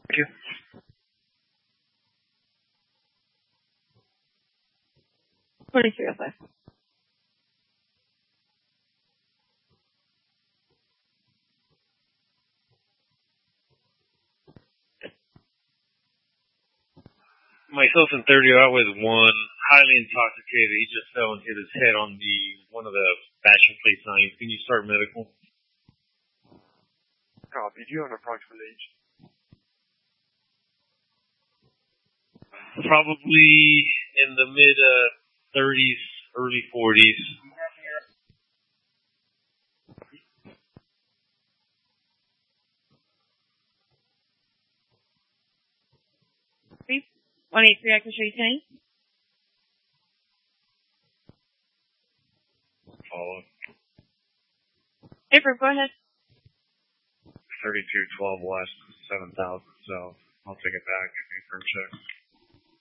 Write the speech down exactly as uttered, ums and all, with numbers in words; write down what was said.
Thank you. twenty-three oh five. Myself and thirty out with one, highly intoxicated. He just fell and hit his head on the one of the fashion plate signs. Can you start medical? Copy. Do you have an approximate age? Probably in the mid uh, thirties, early forties. one eight three, I can show you ten. Follow. April, go ahead. thirty-two twelve west, seven thousand south. I'll take it back. Confirm check.